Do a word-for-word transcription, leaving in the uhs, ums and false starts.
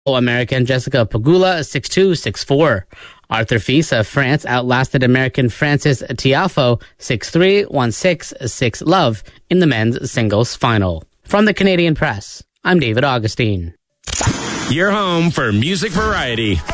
American Jessica Pegula six two, six four. Arthur Fils of France outlasted American Francis Tiafoe six three, one six, six love in the men's singles final. From the Canadian Press, I'm David Augustine. Your home for music variety.